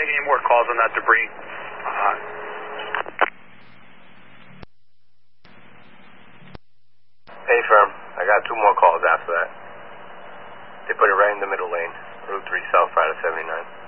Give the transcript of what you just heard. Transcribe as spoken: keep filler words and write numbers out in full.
make any more calls on that debris. Uh, Hey, firm. I got two more calls after that. They put it right in the middle lane, Route three south, Friday seventy-nine.